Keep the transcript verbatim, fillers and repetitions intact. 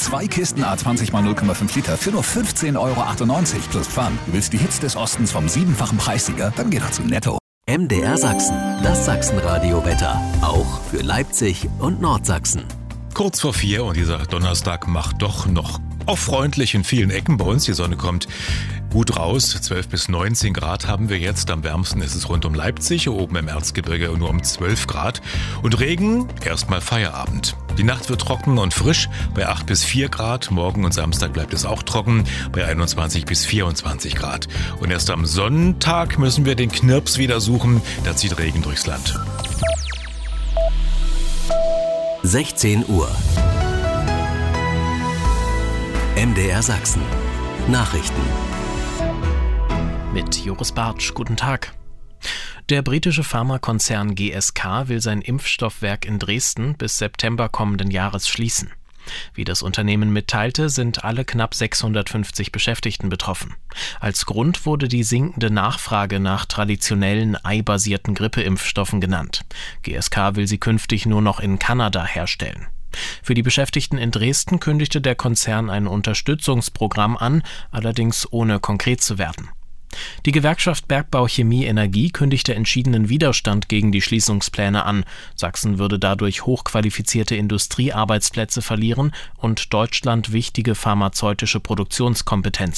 Zwei Kisten A zwanzig mal null Komma fünf Liter für nur fünfzehn Euro achtundneunzig plus Pfand. Du willst die Hits des Ostens vom siebenfachen Preissieger? Dann geh doch zu Netto. M D R Sachsen, das Sachsenradio-Wetter. Auch für Leipzig und Nordsachsen. Kurz vor vier und dieser Donnerstag macht doch noch auch freundlich in vielen Ecken bei uns. Die Sonne kommt gut raus. zwölf bis neunzehn Grad haben wir jetzt. Am wärmsten ist es rund um Leipzig, oben im Erzgebirge nur um zwölf Grad. Und Regen, erstmal Feierabend. Die Nacht wird trocken und frisch bei acht bis vier Grad. Morgen und Samstag bleibt es auch trocken bei einundzwanzig bis vierundzwanzig Grad. Und erst am Sonntag müssen wir den Knirps wieder suchen. Da zieht Regen durchs Land. sechzehn Uhr. M D R Sachsen. Nachrichten. Mit Joris Bartsch. Guten Tag. Der britische Pharmakonzern G S K will sein Impfstoffwerk in Dresden bis September kommenden Jahres schließen. Wie das Unternehmen mitteilte, sind alle knapp sechshundertfünfzig Beschäftigten betroffen. Als Grund wurde die sinkende Nachfrage nach traditionellen eibasierten Grippeimpfstoffen genannt. G S K will sie künftig nur noch in Kanada herstellen. Für die Beschäftigten in Dresden kündigte der Konzern ein Unterstützungsprogramm an, allerdings ohne konkret zu werden. Die Gewerkschaft Bergbau Chemie Energie kündigte entschiedenen Widerstand gegen die Schließungspläne an. Sachsen würde dadurch hochqualifizierte Industriearbeitsplätze verlieren und Deutschland wichtige pharmazeutische Produktionskompetenzen.